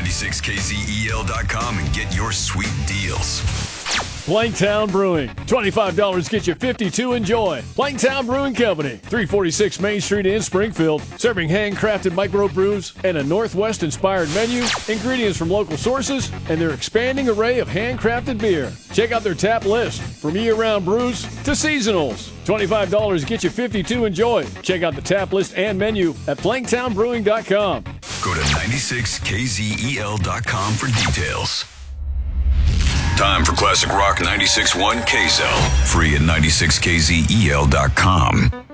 96kzel.com and get your sweet deals. Planktown Brewing. $25 gets you 52 enjoy. Planktown Brewing Company, 346 Main Street in Springfield. Serving handcrafted microbrews and a Northwest-inspired menu, ingredients from local sources, and their expanding array of handcrafted beer. Check out their tap list, from year-round brews to seasonals. $25 gets you 52 enjoy. Check out the tap list and menu at planktownbrewing.com. Go to 96kzel.com for details. Time for Classic Rock 96.1 KZEL. Free at 96kzel.com.